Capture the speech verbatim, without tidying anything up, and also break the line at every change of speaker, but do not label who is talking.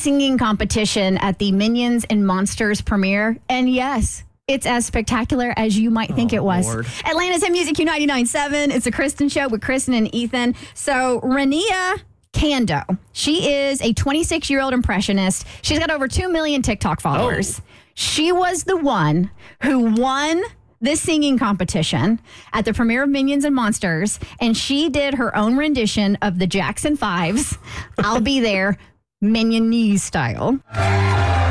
singing competition at the Minions and Monsters premiere. And yes, it's as spectacular as you might think
oh,
it was.
Lord.
Atlanta's Hit Music Q ninety-nine point seven. It's a Kristen show with Kristen and Ethan. So Rania Kando, she is a twenty-six-year-old impressionist. She's got over two million TikTok followers. Oh. She was the one who won this singing competition at the premiere of Minions and Monsters, and she did her own rendition of the Jackson Five's I'll Be There, Minionese style.